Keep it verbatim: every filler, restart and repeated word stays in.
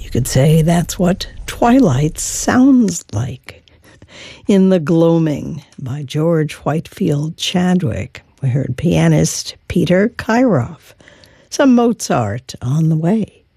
You could say that's what twilight sounds like. In The Gloaming by George Whitefield Chadwick, we heard pianist Peter Kairoff. Some Mozart on the way.